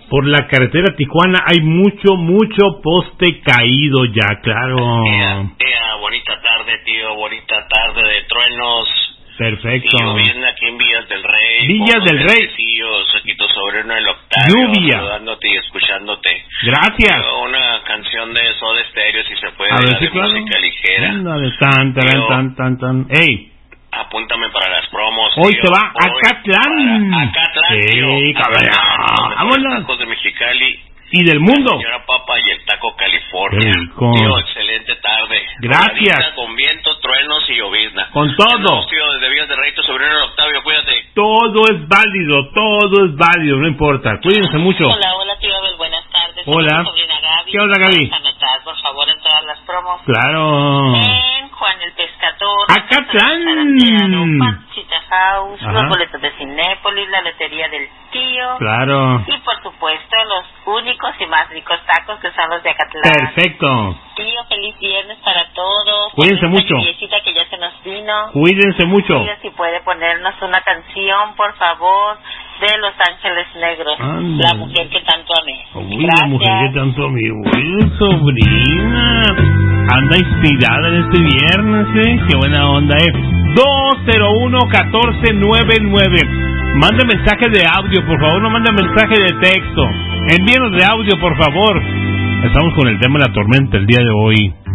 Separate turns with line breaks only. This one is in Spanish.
por la carretera Tijuana hay mucho poste caído ya, claro.
Bonita tarde, tío, bonita tarde de truenos.
Perfecto.
Y lloviendo aquí en Villas del Rey.
Villas del Rey.
Aquí tu sobrino el Octavio.
Lluvia.
Saludándote y escuchándote.
Gracias.
Una canción de Soda Stereo, si se puede,
a ver,
de
claro.
música ligera.
Tan. Ey.
Apúntame para las promos.
Hoy
tío.
se va a Acatlán.
Acatlán, tío.
Sí, cabrón.
Vámonos. Los tacos de Mexicali.
Y del mundo.
La señora Papa y el Taco California. Tío, excelente tarde.
Gracias.
Con viento, truenos y llovizna.
Con todo.
Tío, desde Villas del Rey, tu sobrino el Octavio, cuídate.
Todo es válido, no importa. Cuídense mucho.
Hola, tío Abel, buenas tardes.
Hola.
Sobrina Gaby.
¿Qué onda, Gaby?
Anotar, por favor, en todas las promos.
Claro.
En Juan el Pescador.
Acatlán.
Pancita House, los boletos de Cinépolis, la lotería del tío.
Claro.
Y por supuesto, los únicos y más ricos tacos que son los de Acatlán.
Perfecto.
Tío, feliz viernes para todos.
Cuídense mucho.
Que ya se nos vino.
Cuídense mucho.
Tío, si puede ponernos una canción, por favor, de Los Ángeles Negros. La mujer que tanto amé.
La mujer que tanto amé. Uy, sobrina. Anda inspirada en este viernes, Qué buena onda, 201-1499. Manda mensaje de audio, por favor, no manda mensaje de texto. Envíenos de audio, por favor. Estamos con el tema de la tormenta el día de hoy.